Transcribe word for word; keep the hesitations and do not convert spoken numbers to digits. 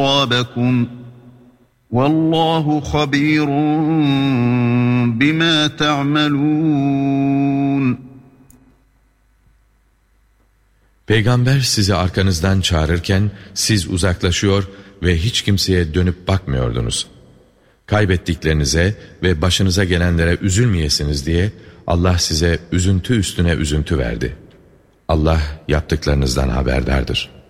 أَصَابَكُمْ وَاللّٰهُ خَب۪يرٌ بِمَا تَعْمَلُونَ. Peygamber sizi arkanızdan çağırırken siz uzaklaşıyor ve hiç kimseye dönüp bakmıyordunuz. Kaybettiklerinize ve başınıza gelenlere üzülmeyesiniz diye Allah size üzüntü üstüne üzüntü verdi. Allah yaptıklarınızdan haberdardır.